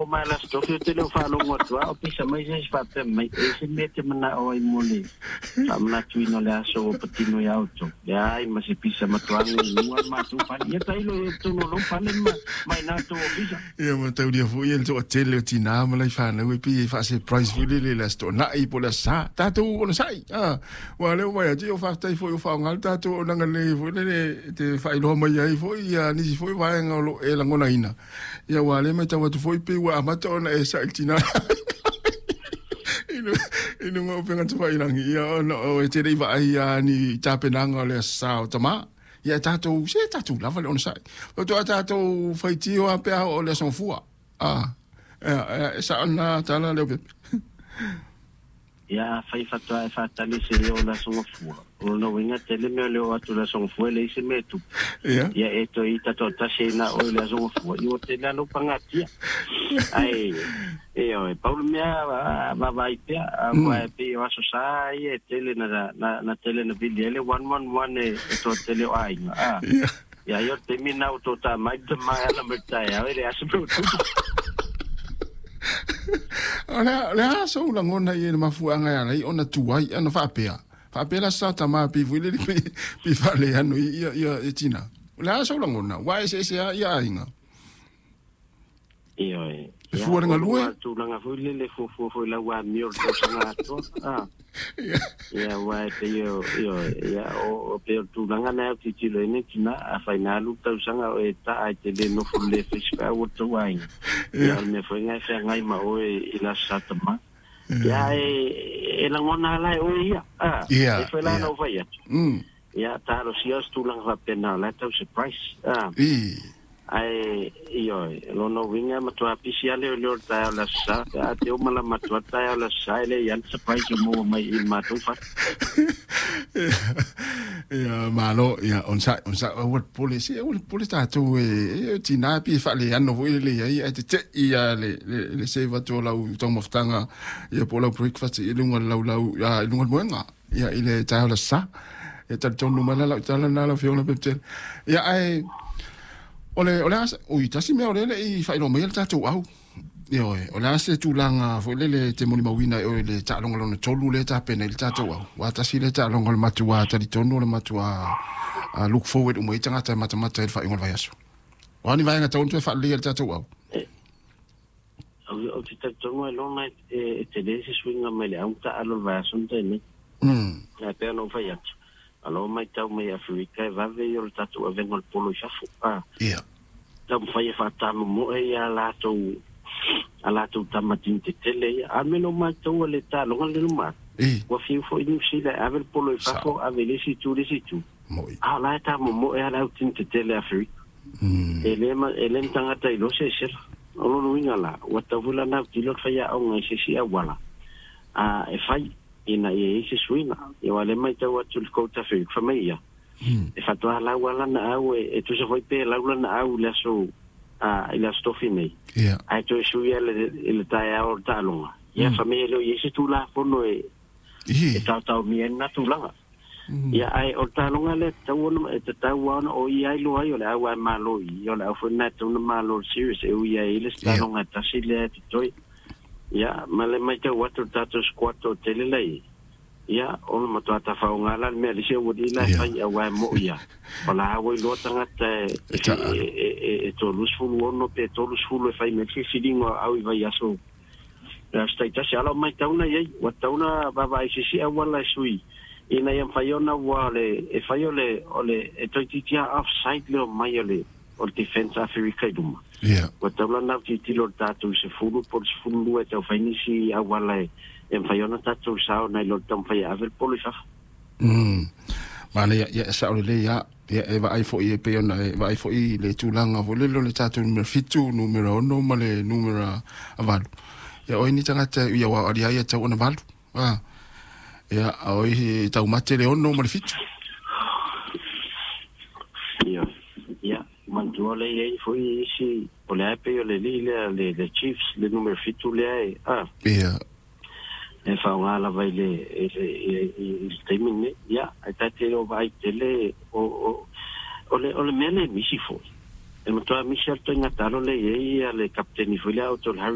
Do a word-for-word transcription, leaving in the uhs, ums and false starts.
mai la sto che te lo fa lo ngotwa o pisa mai se fa pe mai se mete mana o i mole samna tuino le aso patino ya auto ya ai ma se pisa matuang ni wa ma tu pa ya tai lo tu no lo pa le mai na to pisa ya ma tau dia fu il to tele tina ma lai fa na we pi fa se price fu le la sto na i po la sa ta tu o sai ah wa le wa ya ti o fa tai fo o fa ngal ta tu o na le fu le te fa i lo mai ai fo ya ni si fo wa ngalo e la ngona ina ya wa le mai ta wa tu fo pe wa ma to na e sa tina inu inu ngo penga tu fa ilang ya no e te dei va ya ni ta penanga le sa o tama ya ta tu se ta tu la va le on sai o tu ta tu fa ti o pe o le son fu ah eh sa na ta la le ya fai fatwa e fatali se yo la son fu o no winga tele me le o atu la son fu le se metu ya ya eto ita to ta se na o la son fu yo te la no pangatia ai e o Paulo mea va vai pe va pe o so sai e tele na na tele na biliele one one one e to tele ai ah ya yo te mina auto ta mai de mai ala meta ya ele asu Ala la so la ngona ye ma fu anga ya lai ona tuai ana fa pe fa pe la sa ta ma pi fu le pi fa le anu ia ia e tina la so la ngona wa se se ya inga iyo fu nga lue tu nga fu le fu fu fu la wa mi o to nga to ah ya wa te yo yo ya o pe tu nga na ti ti le ni tina a final tu sanga o ta a te le no fu le fiska o to wa ya me foi nga se nga ma o ila satma ya e la ngona la o ia ah e foi la no vai mm ya ta lo si tu lang va pena la ta surprise ah ai io lo no winga ma tu apisiale o lo ta la sa te o mala ma tu ta la sa le yan surprise mo mai ma tu fa ya malo ya on sa on sa o police o police ta tu e ti na pi fa le ano vo le ya te te ya le le se va tu la u tong moftanga ya po la breakfast e lunga la la ya lunga moenga ya ile ta la sa ya ta tonu mala la ta la na la fiona peptel ya ai ole ole as ui tasi me ole le fa no me ta tu au yo ole as tu langa fo le le te moni mawina o le ta longa lona tolu le ta pena le ta tu au wa tasi le ta longa le matua ta di tonu le matua look forward o mo itanga ta mata mata fa ingol vayaso wani vai nga tonu fa le ta tu au o ti ta tonu e lona e te le se swinga me le au ta alo vayaso tene mm na pe no vayaso alo mai tau mai Afrika e vave yo le tatu a vengo le polo shafu ah yeah tam fai fa tam mo e ya la to ala to tamatin te tele a meno mai tau le ta lo le ma eh wa fi fo ni si le ave polo shafu ave le si tu le si tu moi ala ta mo mo e ala tin te tele Afrika mm ele ma ele tanga tai lo se se lo no ingala wa ta vula na ti lo fa ya o ngai se si a wala a e fai ina e se suina e wale mai tau atu le kouta whi whamea e whatua lau ala na au e tu se hoi pe lau na au le so a ila stofi nei ai tu e suia le le tae au ta longa ia whamea leo i se tu la pono e e tau tau mi en na tu langa ia ai o ta longa le tau ona e te tau ana o i ai lo ai o le au ai malo i o le au whana tau na malo serious e ui ai le sta longa tasi le te toi ya male mai te watu tatu squato telelei ya o ma to ata fa ngala me le se wodi la fa ya wa mo ya ola wo lo tanga te e to lus fu no pe to lus fu le fa me si sidingo au va ya so la sta ta sala mai tauna ye wa tauna ba ba si si wala sui ina yam fa yona wale e fa yole ole e to titia offside le mai le o defense Africa dum yeah wa tabla na ti tilo tatu se fulu por se fulu e tau fainisi a wala e faiona tatu sao na lo tam fai avel polifa mm male ya sa ole ya ya e va ai fo i pe ona e va ai fo i le tulanga vo le lo le tatu numero fitu numero no male numero aval ya oi ni tanga te ya wa ari ya tau ona val ah ya oi tau mate le ono male fitu ya ya mantuole ye foi si ole ape le le le le chiefs le numero fitu le ah yeah e fa ngala vai le e il termine ya ata te o vai tele o o le o le mele mi si fo e mo to mi scelto in atalo le ye le capitani foi le auto